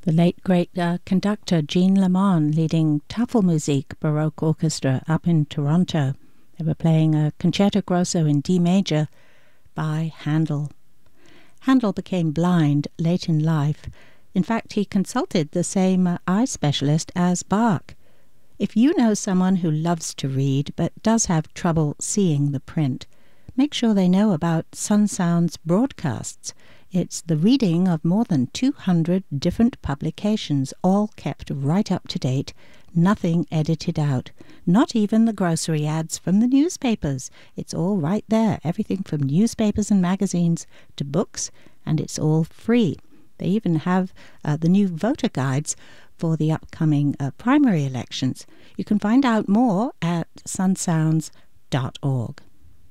The late great conductor Jean Lamont leading Tafelmusik Baroque Orchestra up in Toronto. They were playing a Concerto Grosso in D major by Handel. Handel became blind late in life. In fact, he consulted the same eye specialist as Bach. If you know someone who loves to read but does have trouble seeing the print, make sure they know about Sun Sound's broadcasts. It's the reading of more than 200 different publications, all kept right up to date, nothing edited out, not even the grocery ads from the newspapers. It's all right there, everything from newspapers and magazines to books, and it's all free. They even have the new voter guides for the upcoming primary elections. You can find out more at sunsounds.org.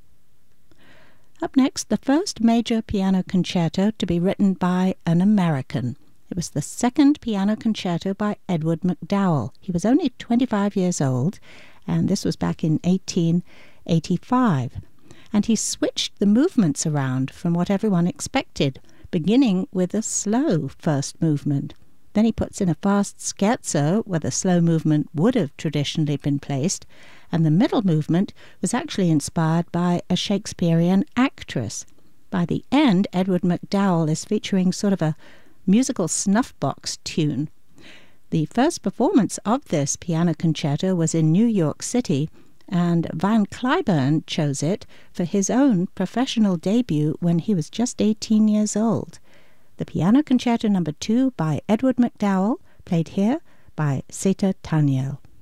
Up next, the first major piano concerto to be written by an American. It was the second piano concerto by Edward MacDowell. He was only 25 years old, and this was back in 1885. And he switched the movements around from what everyone expected, beginning with a slow first movement. Then he puts in a fast scherzo where the slow movement would have traditionally been placed, and the middle movement was actually inspired by a Shakespearean actress. By the end, Edward MacDowell is featuring sort of a musical snuff box tune. The first performance of this piano concerto was in New York City, and Van Cliburn chose it for his own professional debut when he was just 18 years old. The Piano Concerto No. 2 by Edward MacDowell, played here by Seta Taniel.